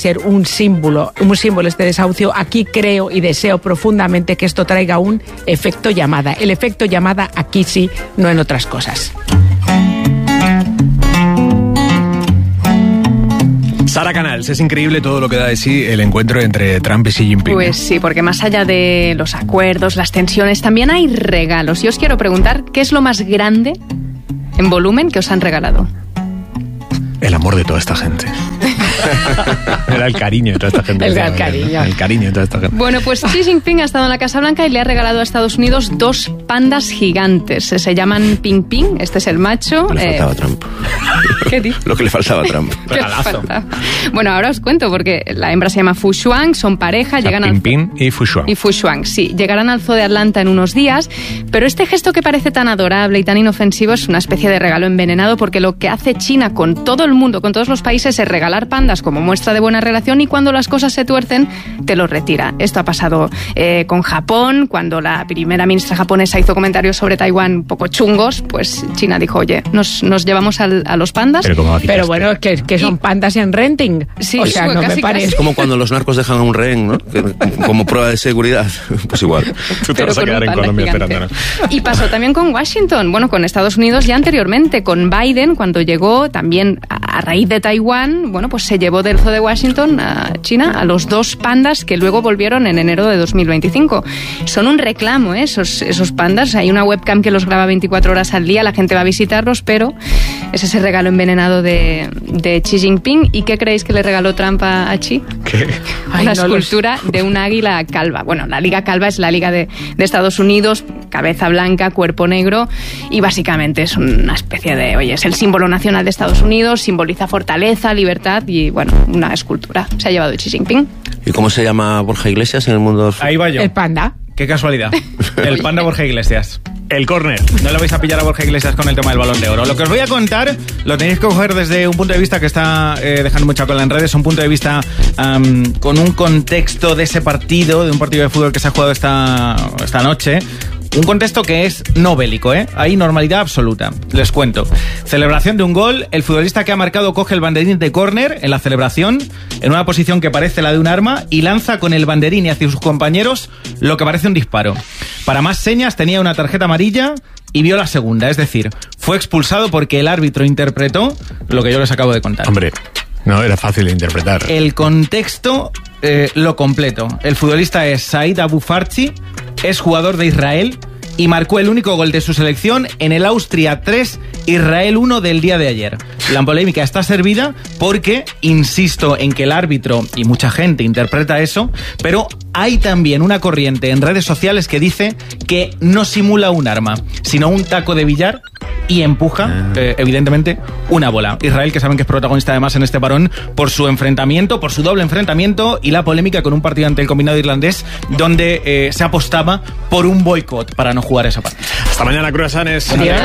ser un símbolo este desahucio. Aquí creo y deseo profundamente que esto traiga un efecto llamada. El efecto llamada aquí sí, no en otras cosas. Sara Canals, es increíble todo lo que da de sí el encuentro entre Trump y Xi Jinping. Pues sí, porque más allá de los acuerdos, las tensiones, también hay regalos. Y os quiero preguntar, ¿qué es lo más grande en volumen que os han regalado? El amor de toda esta gente. Era el cariño de toda esta gente. El cariño de toda esta gente. Bueno, pues Xi Jinping ha estado en la Casa Blanca y le ha regalado a Estados Unidos 2 pandas gigantes. Se llaman Ping Ping, este es el macho. Le faltaba a Trump. ¿Qué dices? Lo que le faltaba a Trump. Bueno, ahora os cuento, porque la hembra se llama Fu Shuang, son pareja, llegan Ping Ping y Fu Shuang. Y Fu Shuang, sí. Llegarán al Zoo de Atlanta en unos días, pero este gesto que parece tan adorable y tan inofensivo es una especie de regalo envenenado, porque lo que hace China con todo el mundo, con todos los países, es regalar pandas como muestra de buena relación, y cuando las cosas se tuercen, te los retira. Esto ha pasado con Japón, cuando la primera ministra japonesa hizo comentarios sobre Taiwán un poco chungos, pues China dijo, oye, nos llevamos a los pandas. Pero bueno, que son pandas en renting. Sí, o sea, no me parece. Es como cuando los narcos dejan a un rehén, ¿no? Como prueba de seguridad. Pues igual. Tú te vas a quedar en Colombia esperándonos. Y pasó también con Washington, bueno, con Estados Unidos ya anteriormente, con Biden, cuando llegó también a raíz de Taiwán, bueno, pues se llevó del Zoo de Washington a China a los 2 pandas que luego volvieron en enero de 2025. Son un reclamo, esos pandas. Hay una webcam que los graba 24 horas al día, la gente va a visitarlos, pero es ese regalo envenenado de Xi Jinping. ¿Y qué creéis que le regaló Trump a Xi? ¿Qué? Una escultura de un águila calva. Bueno, la liga calva es la liga de Estados Unidos, cabeza blanca, cuerpo negro, y básicamente es una especie de, oye, es el símbolo nacional de Estados Unidos, simboliza fortaleza, libertad y, bueno, una escultura. Se ha llevado Xi Jinping. ¿Y cómo se llama Borja Iglesias en el mundo? Ahí va yo. El panda. Qué casualidad. El panda Borja Iglesias. El córner. No le vais a pillar a Borja Iglesias con el tema del Balón de Oro. Lo que os voy a contar lo tenéis que coger desde un punto de vista que está dejando mucha cola en redes, un punto de vista con un contexto de ese partido, de un partido de fútbol que se ha jugado esta noche. Un contexto que es no bélico, ¿eh? Hay normalidad absoluta. Les cuento. Celebración de un gol. El futbolista que ha marcado coge el banderín de córner en la celebración, en una posición que parece la de un arma, y lanza con el banderín hacia sus compañeros lo que parece un disparo. Para más señas, tenía una tarjeta amarilla y vio la segunda. Es decir, fue expulsado porque el árbitro interpretó lo que yo les acabo de contar. Hombre, no era fácil de interpretar. El contexto lo completo. El futbolista es Said Abu Farchi, es jugador de Israel y marcó el único gol de su selección en el Austria 3, Israel 1 del día de ayer. La polémica está servida porque, insisto en que el árbitro, y mucha gente interpreta eso, pero hay también una corriente en redes sociales que dice que no simula un arma, sino un taco de billar y empuja, evidentemente, una bola. Israel, que saben que es protagonista además en este parón por su enfrentamiento, por su doble enfrentamiento y la polémica con un partido ante el combinado irlandés donde se apostaba por un boicot para no jugar esa partida. Hasta mañana, cruasanes. Adiós.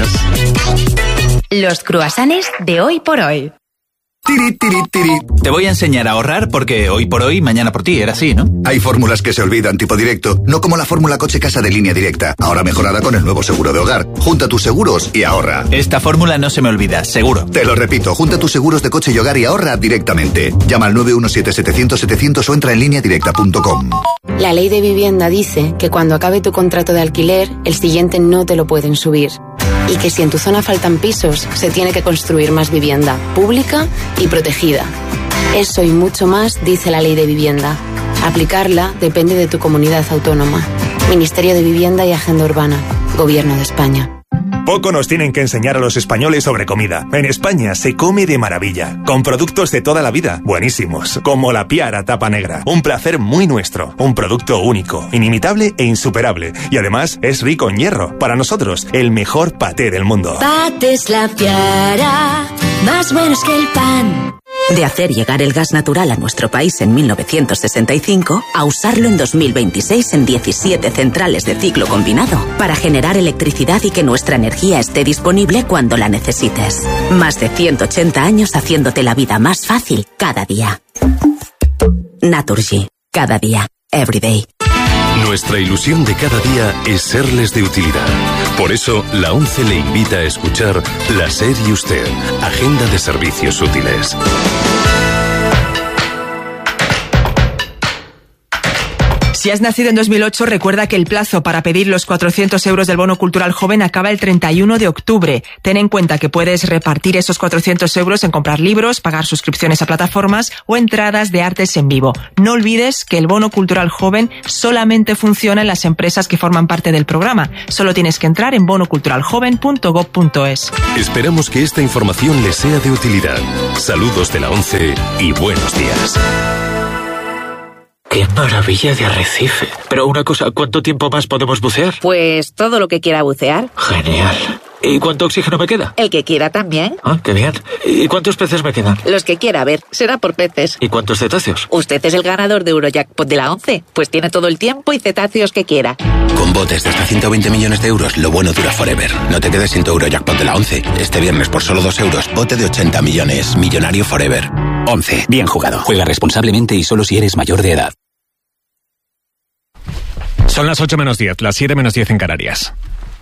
Los cruasanes de hoy por hoy. Tiri, tiri, tiri. Te voy a enseñar a ahorrar porque hoy por hoy, mañana por ti, era así, ¿no? Hay fórmulas que se olvidan, tipo directo, no como la fórmula coche-casa de Línea Directa, ahora mejorada con el nuevo seguro de hogar. Junta tus seguros y ahorra. Esta fórmula no se me olvida, seguro. Te lo repito, junta tus seguros de coche y hogar y ahorra directamente. Llama al 917-700-700 o entra en lineadirecta.com. La ley de vivienda dice que cuando acabe tu contrato de alquiler, el siguiente no te lo pueden subir. Y que si en tu zona faltan pisos, se tiene que construir más vivienda, pública y protegida. Eso y mucho más dice la ley de vivienda. Aplicarla depende de tu comunidad autónoma. Ministerio de Vivienda y Agenda Urbana. Gobierno de España. Poco nos tienen que enseñar a los españoles sobre comida. En España se come de maravilla, con productos de toda la vida, buenísimos, como la Piara Tapa Negra. Un placer muy nuestro, un producto único, inimitable e insuperable. Y además es rico en hierro. Para nosotros, el mejor paté del mundo. Patés La Piara, más buenos que el pan. De hacer llegar el gas natural a nuestro país en 1965 a usarlo en 2026 en 17 centrales de ciclo combinado para generar electricidad y que nuestra energía esté disponible cuando la necesites. Más de 180 años haciéndote la vida más fácil cada día. Naturgy. Cada día. Every day. Nuestra ilusión de cada día es serles de utilidad. Por eso, la ONCE le invita a escuchar La SER y Usted, Agenda de Servicios Útiles. Si has nacido en 2008, recuerda que el plazo para pedir los 400 euros del bono cultural joven acaba el 31 de octubre. Ten en cuenta que puedes repartir esos 400 euros en comprar libros, pagar suscripciones a plataformas o entradas de artes en vivo. No olvides que el bono cultural joven solamente funciona en las empresas que forman parte del programa. Solo tienes que entrar en bonoculturaljoven.gov.es. Esperamos que esta información les sea de utilidad. Saludos de la 11 y buenos días. ¡Qué maravilla de arrecife! Pero una cosa, ¿cuánto tiempo más podemos bucear? Pues todo lo que quiera bucear. Genial. ¿Y cuánto oxígeno me queda? El que quiera también. Ah, qué bien. ¿Y cuántos peces me quedan? Los que quiera, a ver, será por peces. ¿Y cuántos cetáceos? Usted es el ganador de Eurojackpot de la 11, pues tiene todo el tiempo y cetáceos que quiera. Con botes de hasta 120 millones de euros, lo bueno dura forever. No te quedes sin tu Eurojackpot de la 11. Este viernes por solo 2 euros, bote de 80 millones. Millonario forever. 11. Bien jugado. Juega responsablemente y solo si eres mayor de edad. Son las 8 menos 10, las 7 menos 10 en Canarias.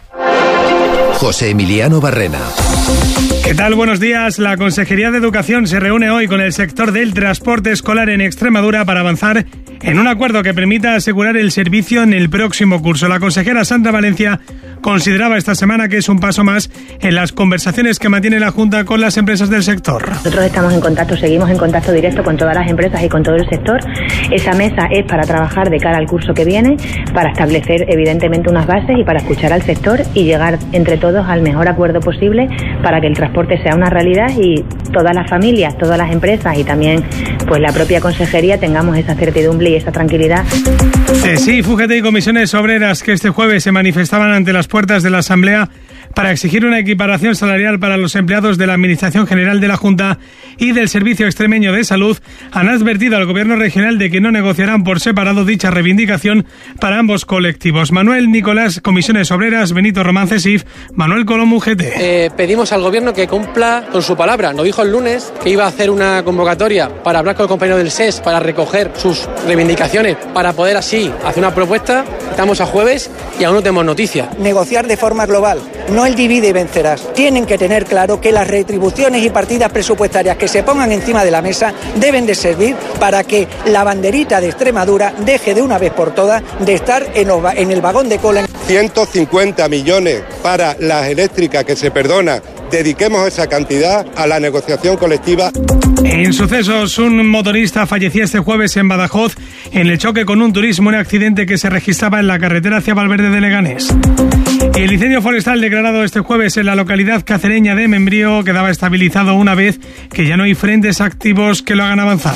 José Emiliano Barrena. ¿Qué tal? Buenos días. La Consejería de Educación se reúne hoy con el sector del transporte escolar en Extremadura para avanzar en un acuerdo que permita asegurar el servicio en el próximo curso. La consejera Sandra Valencia consideraba esta semana que es un paso más en las conversaciones que mantiene la Junta con las empresas del sector. Nosotros estamos en contacto, seguimos en contacto directo con todas las empresas y con todo el sector. Esa mesa es para trabajar de cara al curso que viene, para establecer evidentemente unas bases y para escuchar al sector y llegar entre todos al mejor acuerdo posible para que el transporte sea una realidad y todas las familias, todas las empresas y también pues la propia consejería tengamos esa certidumbre y esa tranquilidad. Sí, UGT y comisiones obreras que este jueves se manifestaban ante las puertas de la Asamblea para exigir una equiparación salarial para los empleados de la Administración General de la Junta y del Servicio Extremeño de Salud, han advertido al Gobierno regional de que no negociarán por separado dicha reivindicación para ambos colectivos. Manuel Nicolás, comisiones obreras, Benito Román, CESIF, Manuel Colom, UGT. Pedimos al Gobierno que cumpla con su palabra. Nos dijo el lunes que iba a hacer una convocatoria para hablar con el compañero del SES para recoger sus reivindicaciones, para poder así hacer una propuesta. Estamos a jueves y aún no tenemos noticia. Negociar de forma global, no el divide y vencerás. Tienen que tener claro que las retribuciones y partidas presupuestarias que se pongan encima de la mesa deben de servir para que la banderita de Extremadura deje de una vez por todas de estar en el vagón de cola. 150 millones para las eléctricas que se perdona. Dediquemos esa cantidad a la negociación colectiva. En sucesos, un motorista fallecía este jueves en Badajoz en el choque con un turismo, un accidente que se registraba en la carretera hacia Valverde de Leganés. Y el incendio forestal declarado este jueves en la localidad cacereña de Membrío quedaba estabilizado una vez que ya no hay frentes activos que lo hagan avanzar.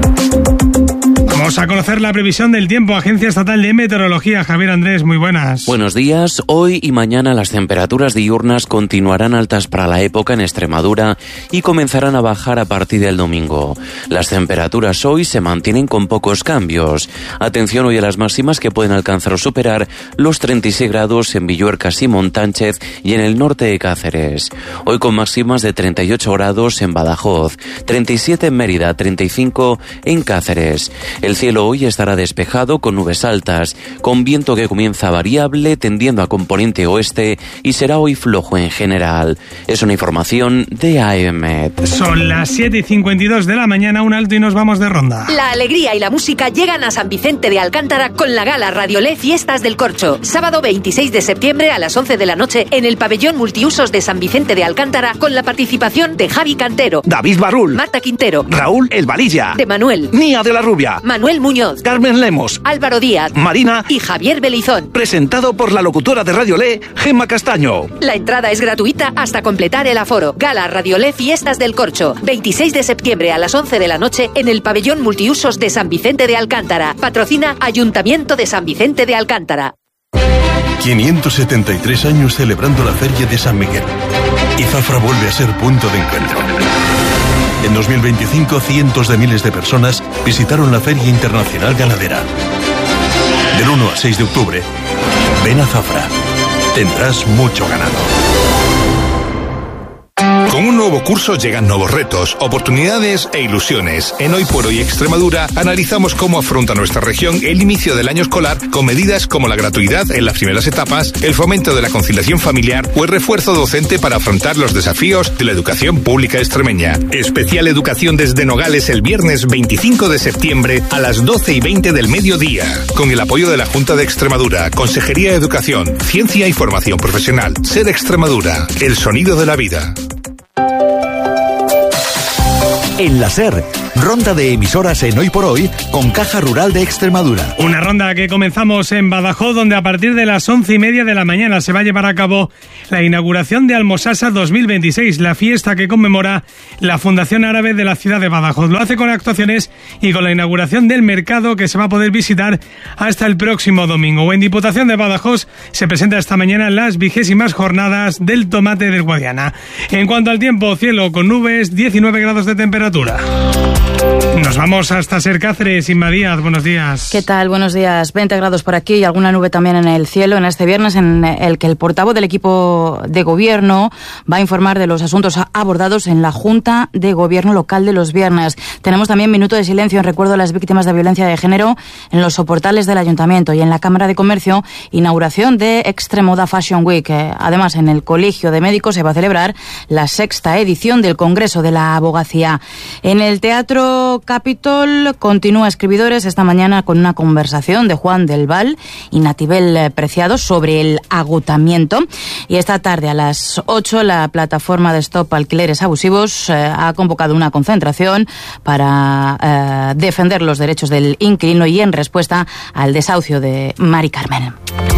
Vamos a conocer la previsión del tiempo. Agencia Estatal de Meteorología. Javier Andrés, muy buenas. Buenos días. Hoy y mañana las temperaturas diurnas continuarán altas para la época en Extremadura y comenzarán a bajar a partir del domingo. Las temperaturas hoy se mantienen con pocos cambios. Atención hoy a las máximas que pueden alcanzar o superar los 36 grados en Villuercas y Montánchez y en el norte de Cáceres. Hoy con máximas de 38 grados en Badajoz, 37 en Mérida, 35 en Cáceres. El cielo hoy estará despejado con nubes altas, con viento que comienza variable tendiendo a componente oeste y será hoy flojo en general. Es una información de AEMET. Son las 7:52 de la mañana, un alto y nos vamos de ronda. La alegría y la música llegan a San Vicente de Alcántara con la gala Radiolé Fiestas del Corcho. Sábado 26 de septiembre a las 11 de la noche en el pabellón multiusos de San Vicente de Alcántara con la participación de Javi Cantero, David Barrul, Marta Quintero, Raúl El Valilla, de Manuel, Nia de la Rubia, Manuel Muñoz, Carmen Lemos, Álvaro Díaz, Marina y Javier Belizón. Presentado por la locutora de Radiolé, Gemma Castaño. La entrada es gratuita hasta completar el aforo. Gala Radiolé Fiestas del Corcho. 26 de septiembre a las 11 de la noche en el pabellón multiusos de San Vicente de Alcántara. Patrocina Ayuntamiento de San Vicente de Alcántara. 573 años celebrando la Feria de San Miguel. Y Zafra vuelve a ser punto de encuentro. En 2025, cientos de miles de personas visitaron la Feria Internacional Ganadera. Del 1 al 6 de octubre, ven a Zafra. Tendrás mucho ganado. Con un nuevo curso llegan nuevos retos, oportunidades e ilusiones. En Hoy por Hoy Extremadura analizamos cómo afronta nuestra región el inicio del año escolar con medidas como la gratuidad en las primeras etapas, el fomento de la conciliación familiar o el refuerzo docente para afrontar los desafíos de la educación pública extremeña. Especial Educación desde Nogales el viernes 25 de septiembre a las 12:20 del mediodía. Con el apoyo de la Junta de Extremadura, Consejería de Educación, Ciencia y Formación Profesional. Ser Extremadura, el sonido de la vida. En la SER, ronda de emisoras en Hoy por Hoy con Caja Rural de Extremadura. Una ronda que comenzamos en Badajoz, donde a partir de las 11:30 de la mañana se va a llevar a cabo la inauguración de Almosasa 2026, la fiesta que conmemora la Fundación Árabe de la ciudad de Badajoz. Lo hace con actuaciones y con la inauguración del mercado que se va a poder visitar hasta el próximo domingo. En Diputación de Badajoz se presenta esta mañana las 20ª jornadas del tomate del Guadiana. En cuanto al tiempo, cielo con nubes, 19 grados de temperatura. Nos vamos hasta Ser Cáceres. Inma Díaz, buenos días. ¿Qué tal? Buenos días. 20 grados por aquí y alguna nube también en el cielo en este viernes, en el que el portavoz del equipo de gobierno va a informar de los asuntos abordados en la Junta de Gobierno local de los viernes. Tenemos también minuto de silencio en recuerdo a las víctimas de violencia de género en los soportales del Ayuntamiento, y en la Cámara de Comercio, inauguración de Extremoda Fashion Week. Además, en el Colegio de Médicos se va a celebrar la 6ª edición del Congreso de la Abogacía. En el Teatro Capitol continúa Escribidores esta mañana con una conversación de Juan del Val y Natibel Preciado sobre el agotamiento. Y esta tarde a las 8 la plataforma de Stop Alquileres Abusivos ha convocado una concentración para defender los derechos del inquilino y en respuesta al desahucio de Mari Carmen.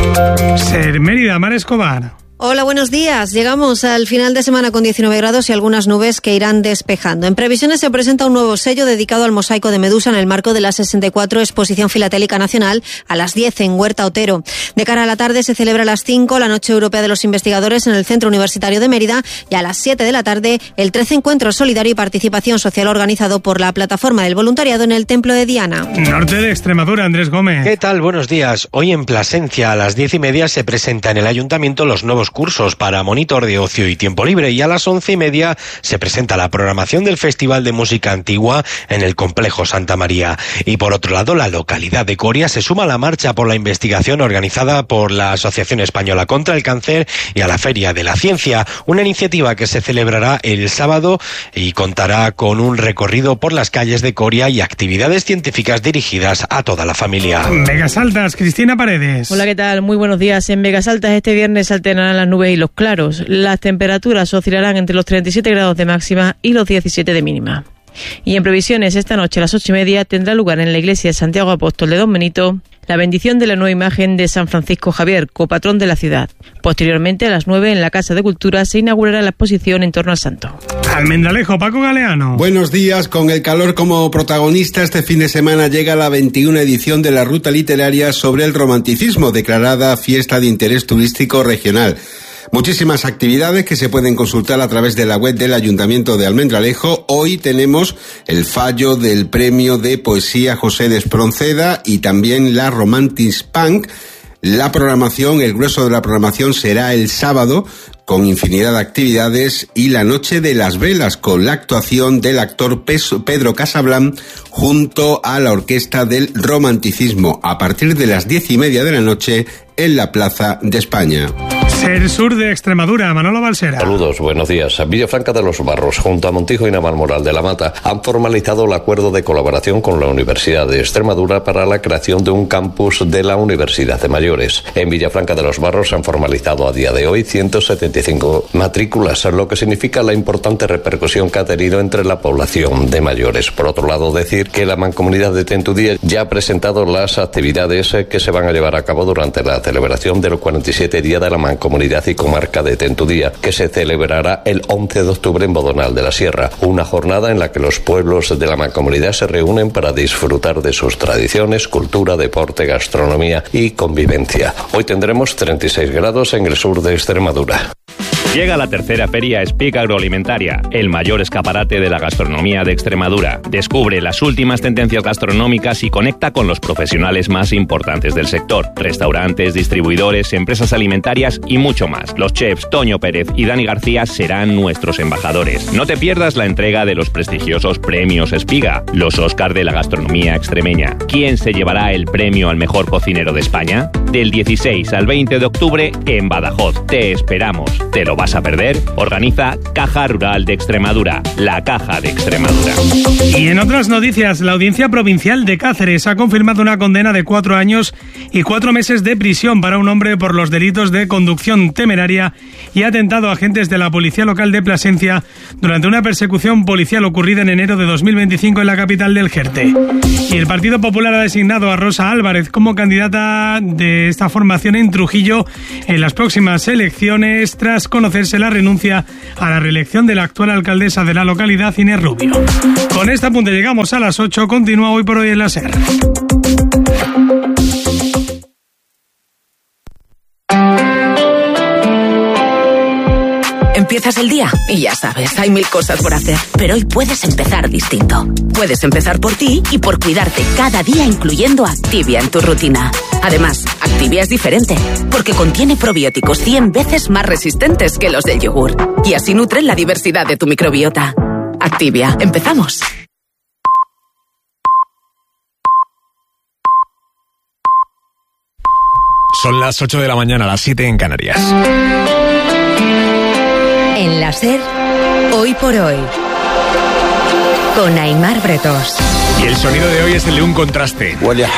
Ser Mérida, Mar Escobar. Hola, buenos días. Llegamos al final de semana con 19 grados y algunas nubes que irán despejando. En previsiones se presenta un nuevo sello dedicado al mosaico de Medusa en el marco de la 64 Exposición Filatélica Nacional a las 10 en Huerta Otero. De cara a la tarde se celebra a las 5 la Noche Europea de los Investigadores en el Centro Universitario de Mérida y a las 7 de la tarde el 13 Encuentro Solidario y Participación Social organizado por la Plataforma del Voluntariado en el Templo de Diana. Norte de Extremadura, Andrés Gómez. ¿Qué tal? Buenos días. Hoy en Plasencia a las 10:30 se presenta en el Ayuntamiento los nuevos cursos para monitor de ocio y tiempo libre, y a las 11:30 se presenta la programación del Festival de Música Antigua en el Complejo Santa María. Y por otro lado, la localidad de Coria se suma a la marcha por la investigación organizada por la Asociación Española contra el Cáncer y a la Feria de la Ciencia, una iniciativa que se celebrará el sábado y contará con un recorrido por las calles de Coria y actividades científicas dirigidas a toda la familia. Vegas Altas, Cristina Paredes. Hola, ¿qué tal? Muy buenos días. En Vegas Altas este viernes alternarán las nubes y los claros. Las temperaturas oscilarán entre los 37 grados de máxima y los 17 de mínima. Y en previsiones, esta noche a las 8:30 tendrá lugar en la iglesia de Santiago Apóstol de Don Benito la bendición de la nueva imagen de San Francisco Javier, copatrón de la ciudad. Posteriormente, a las 9 en la Casa de Cultura se inaugurará la exposición en torno al santo. Almendralejo, Paco Galeano. Buenos días. Con el calor como protagonista, este fin de semana llega la 21 edición de la Ruta Literaria sobre el Romanticismo, declarada Fiesta de Interés Turístico Regional. Muchísimas actividades que se pueden consultar a través de la web del Ayuntamiento de Almendralejo. Hoy tenemos el fallo del premio de poesía José de Espronceda y también la Romantics Punk. La programación, el grueso de la programación será el sábado, con infinidad de actividades, y la Noche de las Velas, con la actuación del actor Pedro Casablan junto a la Orquesta del Romanticismo, a partir de las 10:30 de la noche en la Plaza de España. Ser Sur de Extremadura, Manolo Balsera. Saludos, buenos días. Villafranca de los Barros, junto a Montijo y Navalmoral de la Mata, han formalizado el acuerdo de colaboración con la Universidad de Extremadura para la creación de un campus de la Universidad de Mayores. En Villafranca de los Barros se han formalizado a día de hoy 175 matrículas, lo que significa la importante repercusión que ha tenido entre la población de mayores. Por otro lado, decir que la Mancomunidad de Tentudía ya ha presentado las actividades que se van a llevar a cabo durante la celebración del 47 Día de la Mancomunidad y Comarca de Tentudía, que se celebrará el 11 de octubre en Bodonal de la Sierra, una jornada en la que los pueblos de la Mancomunidad se reúnen para disfrutar de sus tradiciones, cultura, deporte, gastronomía y convivencia. Hoy tendremos 36 grados en el sur de Extremadura. Llega la tercera feria Speak Agroalimentaria, el mayor escaparate de la gastronomía de Extremadura. Descubre las últimas tendencias gastronómicas y conecta con los profesionales más importantes del sector. Restaurantes, distribuidores, empresas alimentarias y mucho más. Los chefs Toño Pérez y Dani García serán nuestros embajadores. No te pierdas la entrega de los prestigiosos premios Espiga, los Oscar de la gastronomía extremeña. ¿Quién se llevará el premio al mejor cocinero de España? Del 16 al 20 de octubre en Badajoz. Te esperamos. ¿Te lo vas a perder? Organiza Caja Rural de Extremadura, la Caja de Extremadura. Y en otras noticias, la Audiencia Provincial de Cáceres ha confirmado una condena de 4 años y 4 meses de prisión para un hombre por los delitos de conducción temeraria y atentado a agentes de la Policía Local de Plasencia durante una persecución policial ocurrida en enero de 2025 en la capital del Jerte. Y el Partido Popular ha designado a Rosa Álvarez como candidata de esta formación en Trujillo en las próximas elecciones tras conocerse la renuncia a la reelección de la actual alcaldesa de la localidad, Inés Rubio. Con este apunte llegamos a las 8. Continúa Hoy por Hoy en la SER. Empiezas el día y ya sabes, hay 1000 cosas por hacer. Pero hoy puedes empezar distinto. Puedes empezar por ti y por cuidarte cada día, incluyendo Activia en tu rutina. Además, Activia es diferente, porque contiene probióticos 100 veces más resistentes que los del yogur. Y así nutren la diversidad de tu microbiota. Activia, empezamos. Son las 8 de la mañana, las 7 en Canarias. En la SER, Hoy por Hoy, con Aimar Bretos. Y el sonido de hoy es el de un contraste.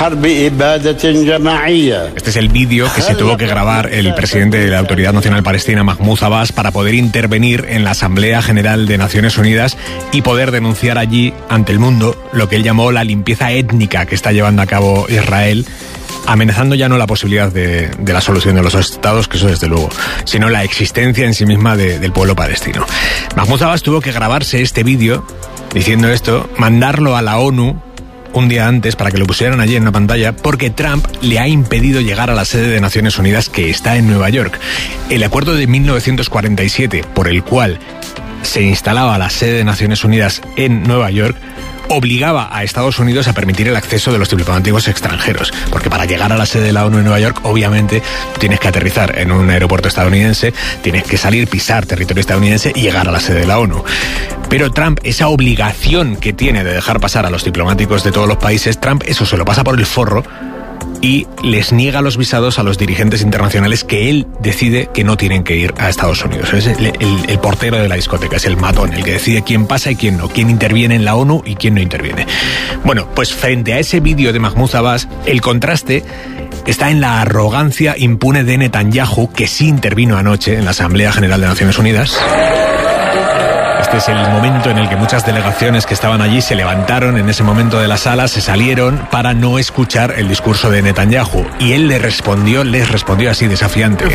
Este es el vídeo que se tuvo que grabar el presidente de la Autoridad Nacional Palestina, Mahmoud Abbas, para poder intervenir en la Asamblea General de Naciones Unidas y poder denunciar allí ante el mundo lo que él llamó la limpieza étnica que está llevando a cabo Israel, amenazando ya no la posibilidad de la solución de los dos estados, que eso desde luego, sino la existencia en sí misma del pueblo palestino. Mahmoud Abbas tuvo que grabarse este vídeo diciendo esto, mandarlo a la ONU un día antes para que lo pusieran allí en una pantalla, porque Trump le ha impedido llegar a la sede de Naciones Unidas, que está en Nueva York. El acuerdo de 1947, por el cual se instalaba la sede de Naciones Unidas en Nueva York, obligaba a Estados Unidos a permitir el acceso de los diplomáticos extranjeros, porque para llegar a la sede de la ONU en Nueva York, obviamente, tienes que aterrizar en un aeropuerto estadounidense, tienes que salir, pisar territorio estadounidense y llegar a la sede de la ONU. Pero Trump, esa obligación que tiene de dejar pasar a los diplomáticos de todos los países, Trump eso se lo pasa por el forro y les niega los visados a los dirigentes internacionales que él decide que no tienen que ir a Estados Unidos. Es el portero de la discoteca, es el matón, el que decide quién pasa y quién no, quién interviene en la ONU y quién no interviene. Bueno, pues frente a ese vídeo de Mahmoud Abbas, el contraste está en la arrogancia impune de Netanyahu, que sí intervino anoche en la Asamblea General de Naciones Unidas. Este es el momento en el que muchas delegaciones que estaban allí se levantaron en ese momento de la sala, se salieron para no escuchar el discurso de Netanyahu. Y él les respondió así, desafiante.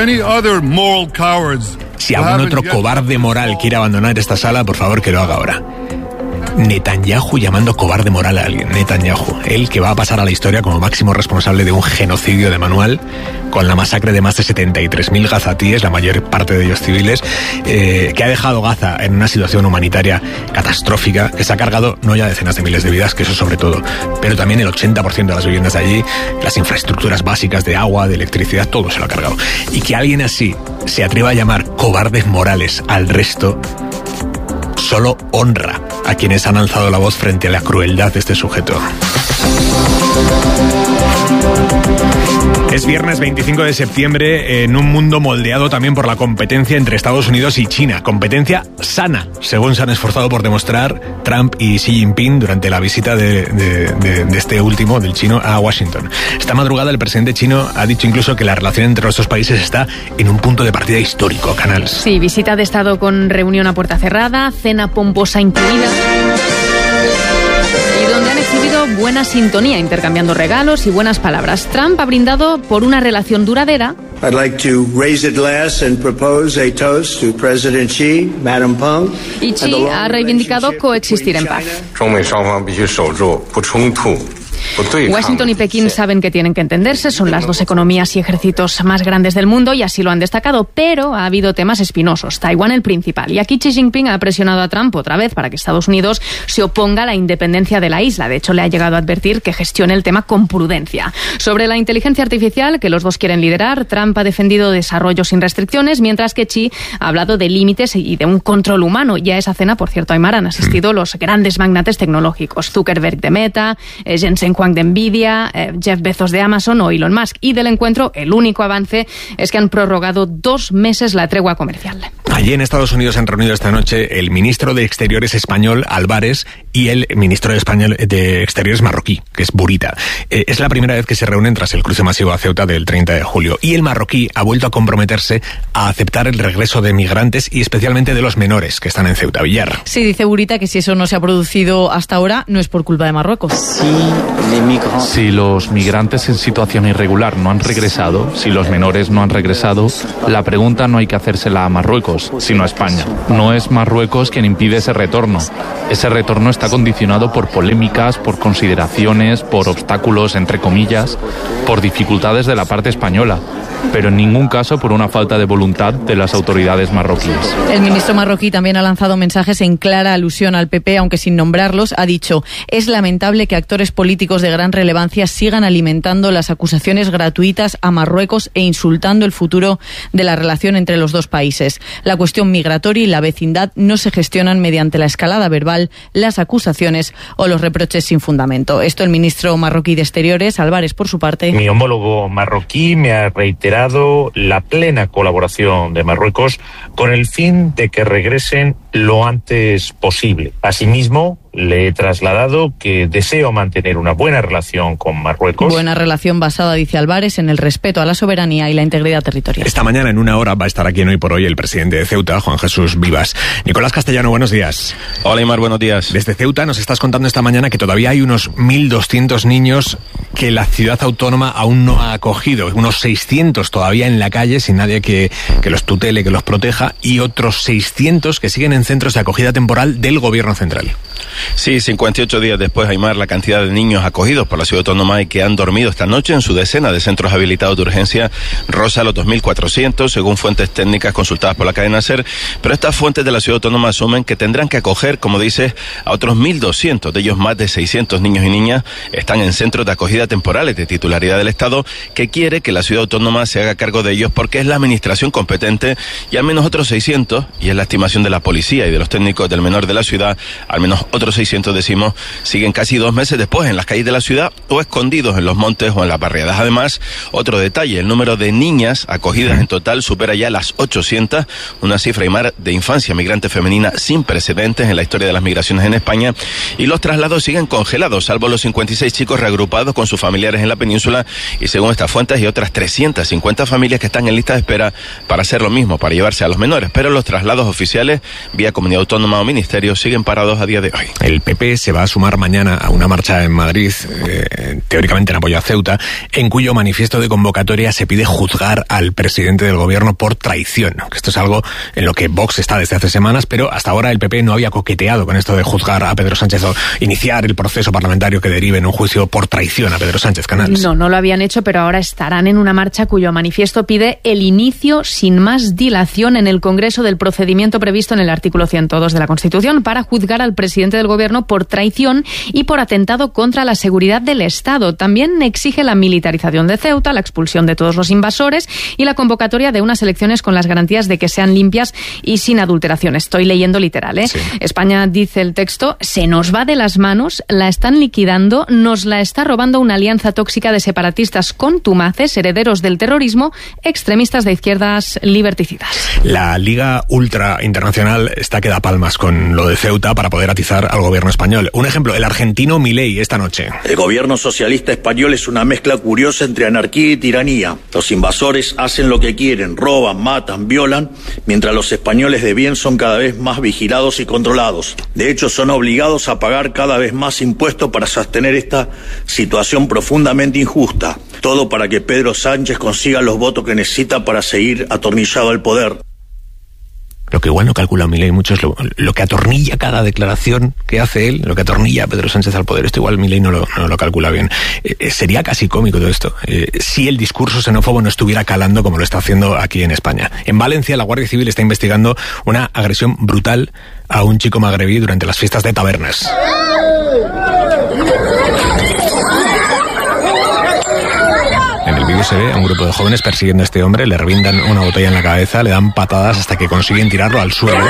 Si algún otro cobarde moral quiere abandonar esta sala, por favor que lo haga ahora. Netanyahu llamando cobarde moral a alguien. Netanyahu, él que va a pasar a la historia como máximo responsable de un genocidio de manual, con la masacre de más de 73.000 gazatíes, la mayor parte de ellos civiles, que ha dejado Gaza en una situación humanitaria catastrófica, que se ha cargado no ya decenas de miles de vidas, que eso sobre todo, pero también el 80% de las viviendas de allí, las infraestructuras básicas de agua, de electricidad, todo se lo ha cargado. Y que alguien así se atreva a llamar cobardes morales al resto, solo honra a quienes han alzado la voz frente a la crueldad de este sujeto. Es viernes 25 de septiembre en un mundo moldeado también por la competencia entre Estados Unidos y China. Competencia sana, según se han esforzado por demostrar Trump y Xi Jinping durante la visita de este último, del chino, a Washington. Esta madrugada el presidente chino ha dicho incluso que la relación entre los dos países está en un punto de partida histórico. Canals. Sí, visita de Estado con reunión a puerta cerrada, cena pomposa incluida, y donde han exhibido buena sintonía, intercambiando regalos y buenas palabras. Trump ha brindado por una relación duradera. I'd like to raise a glass and propose a toast to President Xi, Madam Peng. Y Xi ha reivindicado coexistir en paz. Washington y Pekín saben que tienen que entenderse, son las dos economías y ejércitos más grandes del mundo y así lo han destacado, pero ha habido temas espinosos, Taiwán el principal, y aquí Xi Jinping ha presionado a Trump otra vez para que Estados Unidos se oponga a la independencia de la isla. De hecho, le ha llegado a advertir que gestione el tema con prudencia. Sobre la inteligencia artificial, que los dos quieren liderar, Trump ha defendido desarrollo sin restricciones, mientras que Xi ha hablado de límites y de un control humano. Y a esa cena, por cierto, Aymar, han asistido los grandes magnates tecnológicos, Zuckerberg de Meta, Jensen Huang de Nvidia, Jeff Bezos de Amazon o Elon Musk. Y del encuentro, el único avance es que han prorrogado 2 meses la tregua comercial. Allí en Estados Unidos han reunido esta noche el ministro de Exteriores español, Álvarez, y el ministro de Exteriores marroquí, que es Burita. Es la primera vez que se reúnen tras el cruce masivo a Ceuta del 30 de julio. Y el marroquí ha vuelto a comprometerse a aceptar el regreso de migrantes y especialmente de los menores que están en Ceuta, Villar. Sí, dice Burita que si eso no se ha producido hasta ahora, no es por culpa de Marruecos. Si los migrantes en situación irregular no han regresado, si los menores no han regresado, la pregunta no hay que hacérsela a Marruecos, sino a España. No es Marruecos quien impide ese retorno. Ese retorno está condicionado por polémicas, por consideraciones, por obstáculos, entre comillas, por dificultades de la parte española, pero en ningún caso por una falta de voluntad de las autoridades marroquíes. El ministro marroquí también ha lanzado mensajes en clara alusión al PP, aunque sin nombrarlos. Ha dicho: es lamentable que actores políticos de gran relevancia sigan alimentando las acusaciones gratuitas a Marruecos e insultando el futuro de la relación entre los dos países. La cuestión migratoria y la vecindad no se gestionan mediante la escalada verbal, las acusaciones o los reproches sin fundamento. Esto el ministro marroquí de Exteriores, Álvarez, por su parte. Mi homólogo marroquí me ha reiterado la plena colaboración de Marruecos con el fin de que regresen lo antes posible. Asimismo, le he trasladado que deseo mantener una buena relación con Marruecos. Buena relación basada, dice Álvarez, en el respeto a la soberanía y la integridad territorial. Esta mañana, en una hora, va a estar aquí en Hoy por Hoy el presidente de Ceuta, Juan Jesús Vivas. Nicolás Castellano, buenos días. Hola, Aymar, buenos días. Desde Ceuta nos estás contando esta mañana que todavía hay unos 1.200 niños que la ciudad autónoma aún no ha acogido. Unos 600 todavía en la calle sin nadie que los tutele, que los proteja, y otros 600 que siguen en centros de acogida temporal del gobierno central. Sí, 58 días después, Aymar, la cantidad de niños acogidos por la ciudad autónoma y que han dormido esta noche en su decena de centros habilitados de urgencia roza los 2.400, según fuentes técnicas consultadas por la cadena SER, pero estas fuentes de la ciudad autónoma asumen que tendrán que acoger, como dices, a otros 1.200, de ellos más de 600 niños y niñas están en centros de acogida temporales de titularidad del Estado, que quiere que la ciudad autónoma se haga cargo de ellos porque es la administración competente, y al menos otros 600, y es la estimación de la policía y de los técnicos del menor de la ciudad, al menos otros 600, decimos, siguen casi 2 meses después en las calles de la ciudad o escondidos en los montes o en las barriadas. Además, otro detalle, el número de niñas acogidas en total supera ya las 800, una cifra, Aymar, de infancia migrante femenina sin precedentes en la historia de las migraciones en España, y los traslados siguen congelados, salvo los 56 chicos reagrupados con sus familiares en la península, y según estas fuentes hay otras 350 familias que están en lista de espera para hacer lo mismo, para llevarse a los menores, pero los traslados oficiales, vía comunidad autónoma o ministerio, siguen parados a día de hoy. El PP se va a sumar mañana a una marcha en Madrid, teóricamente en apoyo a Ceuta, en cuyo manifiesto de convocatoria se pide juzgar al presidente del gobierno por traición. Esto es algo en lo que Vox está desde hace semanas, pero hasta ahora el PP no había coqueteado con esto de juzgar a Pedro Sánchez o iniciar el proceso parlamentario que derive en un juicio por traición a Pedro Sánchez Canals. No lo habían hecho, pero ahora estarán en una marcha cuyo manifiesto pide el inicio sin más dilación en el Congreso del procedimiento previsto en el artículo 102 de la Constitución para juzgar al presidente del gobierno por traición y por atentado contra la seguridad del Estado. También exige la militarización de Ceuta, la expulsión de todos los invasores y la convocatoria de unas elecciones con las garantías de que sean limpias y sin adulteración. Estoy leyendo literal, ¿eh? Sí. España, dice el texto, se nos va de las manos, la están liquidando, nos la está robando una alianza tóxica de separatistas contumaces, herederos del terrorismo, extremistas de izquierdas liberticidas. La Liga Ultra Internacional está que da palmas con lo de Ceuta para poder atizar al gobierno español. Un ejemplo, el argentino Milei esta noche. El gobierno socialista español es una mezcla curiosa entre anarquía y tiranía. Los invasores hacen lo que quieren, roban, matan, violan, mientras los españoles de bien son cada vez más vigilados y controlados. De hecho, son obligados a pagar cada vez más impuestos para sostener esta situación profundamente injusta. Todo para que Pedro Sánchez consiga los votos que necesita para seguir atornillado al poder. Lo que igual no calcula Milei mucho es lo que atornilla cada declaración que hace él, lo que atornilla a Pedro Sánchez al poder. Esto igual Milei no lo calcula bien. Sería casi cómico todo esto, si el discurso xenófobo no estuviera calando como lo está haciendo aquí en España. En Valencia, la Guardia Civil está investigando una agresión brutal a un chico magrebí durante las fiestas de Tabernas. En el vídeo se ve a un grupo de jóvenes persiguiendo a este hombre, le revientan una botella en la cabeza, le dan patadas hasta que consiguen tirarlo al suelo.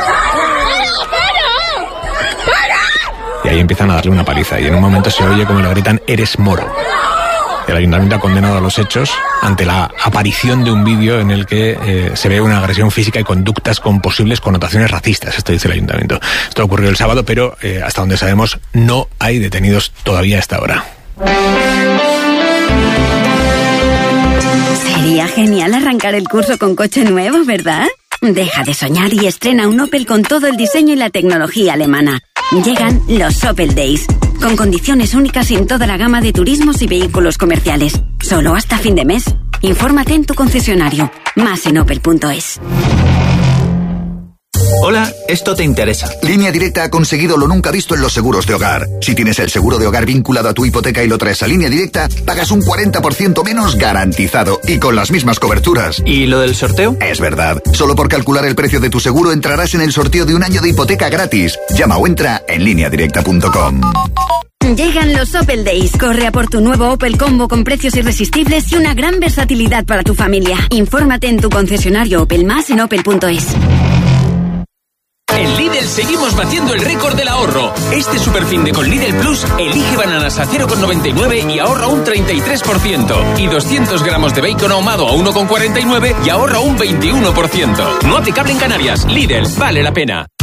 Y ahí empiezan a darle una paliza y en un momento se oye como le gritan «Eres moro». El ayuntamiento ha condenado a los hechos ante la aparición de un vídeo en el que se ve una agresión física y conductas con posibles connotaciones racistas. Esto dice el ayuntamiento. Esto ocurrió el sábado, pero hasta donde sabemos no hay detenidos todavía a esta hora. Sería genial arrancar el curso con coche nuevo, ¿verdad? Deja de soñar y estrena un Opel con todo el diseño y la tecnología alemana. Llegan los Opel Days, con condiciones únicas en toda la gama de turismos y vehículos comerciales. Solo hasta fin de mes. Infórmate en tu concesionario. Más en opel.es. Hola, esto te interesa. Línea Directa ha conseguido lo nunca visto en los seguros de hogar. Si tienes el seguro de hogar vinculado a tu hipoteca y lo traes a Línea Directa, pagas un 40% menos garantizado y con las mismas coberturas. ¿Y lo del sorteo? Es verdad. Solo por calcular el precio de tu seguro entrarás en el sorteo de un año de hipoteca gratis. Llama o entra en lineadirecta.com. Llegan los Opel Days. Corre a por tu nuevo Opel Combo con precios irresistibles y una gran versatilidad para tu familia. Infórmate en tu concesionario Opel, más en opel.es. En Lidl seguimos batiendo el récord del ahorro. Este superfinde con Lidl Plus, elige bananas a 0,99 y ahorra un 33%. Y 200 gramos de bacon ahumado a 1,49 y ahorra un 21%. No aplicable en Canarias. Lidl, vale la pena.